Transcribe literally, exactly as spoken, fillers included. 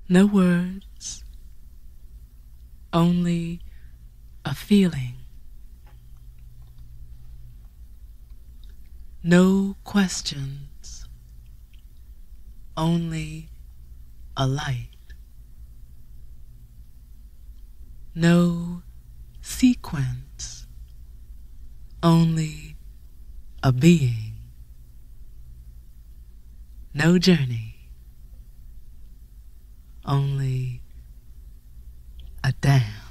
No words, only a feeling. No questions, only a light. No sequence, only a being. No journey, only a dance.